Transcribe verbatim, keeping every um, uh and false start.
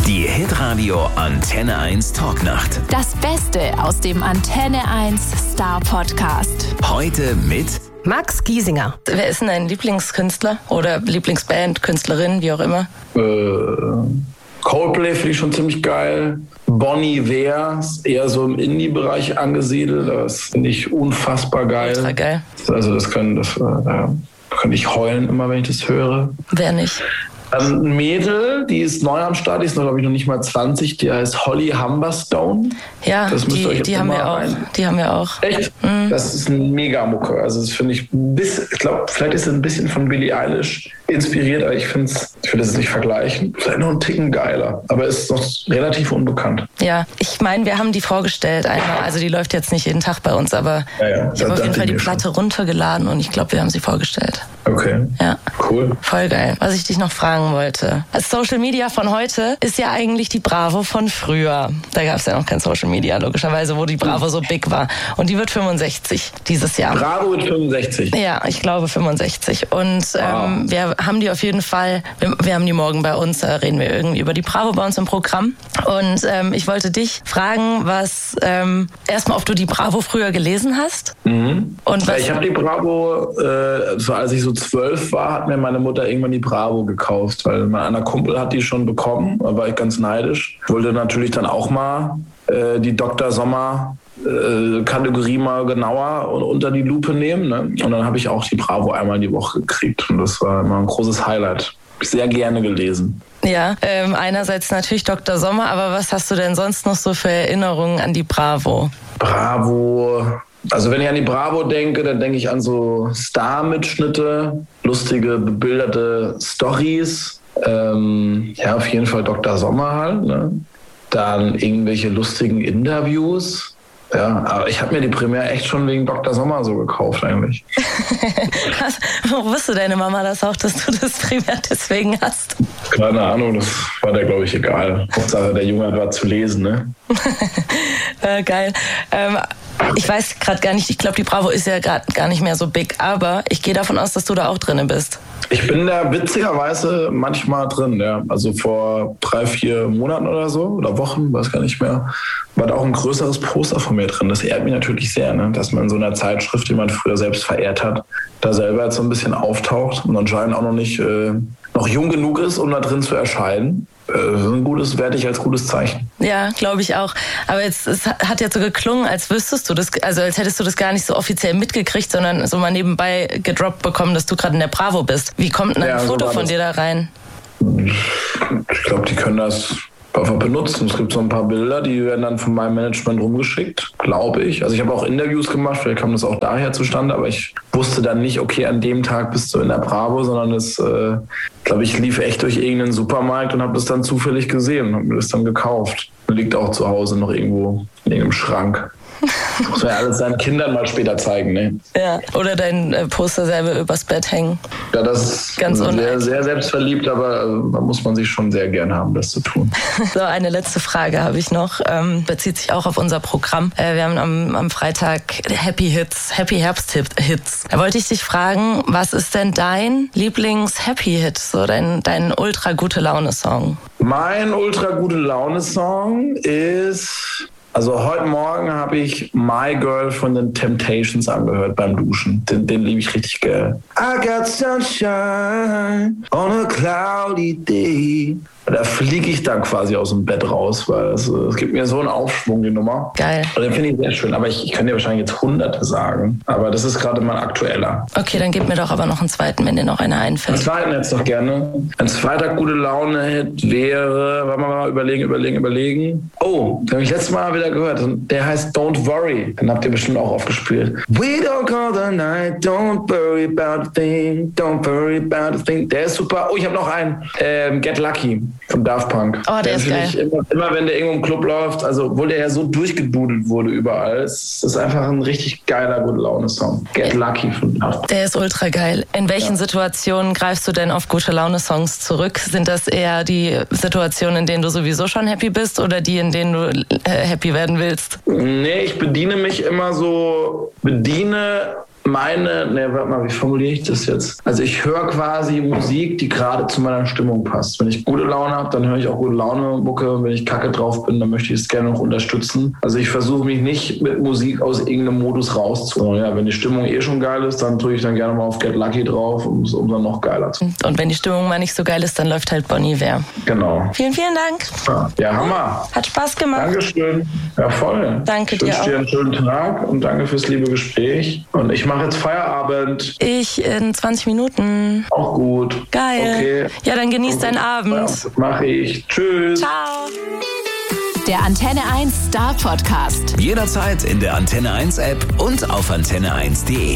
Die Hitradio Antenne eins Talknacht. Das Beste aus dem Antenne eins Star Podcast. Heute mit Max Giesinger. Wer ist denn dein Lieblingskünstler oder Lieblingsband, Künstlerin, wie auch immer? Äh, Coldplay finde ich schon ziemlich geil. Bon Iver ist eher so im Indie-Bereich angesiedelt. Das finde ich unfassbar geil. Ultra geil. Also das kann, das, äh, da kann ich heulen immer, wenn ich das höre. Wer nicht? Dann ein Mädel, die ist neu am Start, die ist noch, glaube ich, noch nicht mal zwanzig, die heißt Holly Humberstone. Ja, das die, euch die, haben wir auch, die haben wir auch. Echt? Mhm. Das ist ein Mega-Mucke. Also das finde ich, bis, ich glaube, vielleicht ist es ein bisschen von Billie Eilish inspiriert, aber ich finde es, ich will es nicht vergleichen, vielleicht noch einen Ticken geiler, aber ist noch relativ unbekannt. Ja, ich meine, wir haben die vorgestellt einmal, also die läuft jetzt nicht jeden Tag bei uns, aber ja, ja, ich habe auf jeden Fall die Platte schon runtergeladen und ich glaube, wir haben sie vorgestellt. Okay. Ja. Cool. Voll geil. Was ich dich noch fragen wollte. Das Social Media von heute ist ja eigentlich die Bravo von früher. Da gab es ja noch kein Social Media, logischerweise, wo die Bravo so big war. Und die wird fünfundsechzig dieses Jahr. Bravo wird fünfundsechzig? Ja, ich glaube fünfundsechzig. Und wow. ähm, wir haben die auf jeden Fall, wir, wir haben die morgen bei uns, da reden wir irgendwie über die Bravo bei uns im Programm. Und ähm, ich wollte dich fragen, was, ähm, erstmal, ob du die Bravo früher gelesen hast. Mhm. Und was, ja, ich habe die Bravo, äh, so als ich so zwölf war, hat mir meine Mutter irgendwann die Bravo gekauft, weil mein anderer Kumpel hat die schon bekommen, da war ich ganz neidisch. Wollte natürlich dann auch mal äh, die Doktor Sommer äh, Kategorie mal genauer unter die Lupe nehmen. Ne? Und dann habe ich auch die Bravo einmal die Woche gekriegt und das war immer ein großes Highlight. Sehr gerne gelesen. Ja, ähm, einerseits natürlich Doktor Sommer, aber was hast du denn sonst noch so für Erinnerungen an die Bravo? Bravo... Also wenn ich an die Bravo denke, dann denke ich an so Star-Mitschnitte, lustige, bebilderte Storys. Ähm, ja, auf jeden Fall Doktor Sommer halt. Ne? Dann irgendwelche lustigen Interviews. Ja, aber ich habe mir die Premiere echt schon wegen Doktor Sommer so gekauft eigentlich. Wo wusste deine Mama das auch, dass du das Premiere deswegen hast? Keine Ahnung, das war der, glaube ich, egal. Hauptsache der Junge war zu lesen, ne? äh, geil. Ähm, ich weiß gerade gar nicht, ich glaube, die Bravo ist ja gerade gar nicht mehr so big, aber ich gehe davon aus, dass du da auch drin bist. Ich bin da witzigerweise manchmal drin, ja. Also vor drei, vier Monaten oder so, oder Wochen, weiß gar nicht mehr, war da auch ein größeres Poster von mir drin. Das ehrt mich natürlich sehr, ne? Dass man in so einer Zeitschrift, die man früher selbst verehrt hat, da selber jetzt so ein bisschen auftaucht und anscheinend auch noch nicht äh, noch jung genug ist, um da drin zu erscheinen. Ein gutes, werte ich als gutes Zeichen. Ja, glaube ich auch. Aber jetzt, es hat jetzt so geklungen, als wüsstest du das, also als hättest du das gar nicht so offiziell mitgekriegt, sondern so mal nebenbei gedroppt bekommen, dass du gerade in der Bravo bist. Wie kommt denn ein ja, Foto so von dir da rein? Ich glaube, die können das einfach benutzen. Es gibt so ein paar Bilder, die werden dann von meinem Management rumgeschickt, glaube ich. Also ich habe auch Interviews gemacht, vielleicht kam das auch daher zustande, aber ich wusste dann nicht, okay, an dem Tag bist du in der Bravo, sondern das, äh, glaube ich, lief echt durch irgendeinen Supermarkt und habe das dann zufällig gesehen und habe mir das dann gekauft. Liegt auch zu Hause noch irgendwo in irgendeinem Schrank. Das muss man ja alles seinen Kindern mal später zeigen, ne? Ja, oder dein äh, Poster selber übers Bett hängen. Ja, das ist ganz sehr, sehr selbstverliebt, aber äh, da muss man sich schon sehr gern haben, das zu tun. So, eine letzte Frage habe ich noch. Ähm, bezieht sich auch auf unser Programm. Äh, wir haben am, am Freitag Happy Hits, Happy Herbst Hits. Da wollte ich dich fragen, was ist denn dein Lieblings-Happy-Hit, so dein, dein ultra-gute-Laune-Song? Mein ultra-gute-Laune-Song ist... Also heute Morgen habe ich My Girl von den Temptations angehört beim Duschen. Den, den liebe ich richtig geil. I got sunshine on a cloudy day. Da fliege ich dann quasi aus dem Bett raus, weil es, es gibt mir so einen Aufschwung, die Nummer. Geil. Und den finde ich sehr schön. Aber ich, ich könnte dir wahrscheinlich jetzt Hunderte sagen. Aber das ist gerade mein aktueller. Okay, dann gib mir doch aber noch einen zweiten, wenn dir noch einer einfällt. Einen zweiten jetzt doch gerne. Ein zweiter gute Laune-Hit wäre, wollen wir mal überlegen, überlegen, überlegen. Oh, den habe ich letztes Mal wieder gehört. Der heißt Don't Worry. Den habt ihr bestimmt auch aufgespielt. We don't call the night, don't worry about a thing, don't worry about a thing. Der ist super. Oh, ich habe noch einen. Ähm, Get Lucky. Von Daft Punk. Oh, der ist geil. Ich immer, immer wenn der irgendwo im Club läuft, also obwohl der ja so durchgedudelt wurde überall, ist das einfach ein richtig geiler, gute Laune-Song. Get ja. Lucky von Daft Punk. Der ist ultra geil. In welchen ja. Situationen greifst du denn auf gute Laune-Songs zurück? Sind das eher die Situationen, in denen du sowieso schon happy bist oder die, in denen du äh, happy werden willst? Nee, ich bediene mich immer so, bediene meine, ne, warte mal, wie formuliere ich das jetzt? Also ich höre quasi Musik, die gerade zu meiner Stimmung passt. Wenn ich gute Laune habe, dann höre ich auch gute Laune-Mucke. Wenn ich kacke drauf bin, dann möchte ich es gerne noch unterstützen. Also ich versuche mich nicht mit Musik aus irgendeinem Modus rauszuholen. Ja, wenn die Stimmung eh schon geil ist, dann drücke ich dann gerne mal auf Get Lucky drauf, um es um dann noch geiler zu machen. Und wenn die Stimmung mal nicht so geil ist, dann läuft halt Bon Iver. Genau. Vielen, vielen Dank. Ja, ja, Hammer. Hat Spaß gemacht. Dankeschön. Ja, voll. Danke ich dir wünsche auch. dir einen schönen Tag und danke fürs liebe Gespräch. Und ich mache jetzt Feierabend. Ich in zwanzig Minuten. Auch gut. Geil. Okay. Ja, dann genieß Okay. deinen Abend. Ja, das mache ich. Tschüss. Ciao. Der Antenne eins Star Podcast. Jederzeit in der Antenne eins App und auf antenne eins punkt de.